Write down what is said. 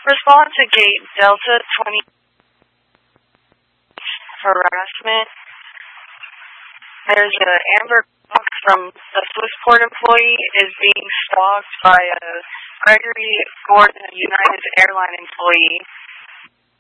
Respond to gate Delta 20 harassment. There's an Amber Box from a Swissport employee is being stalked by a Gregory Gordon United Airline employee.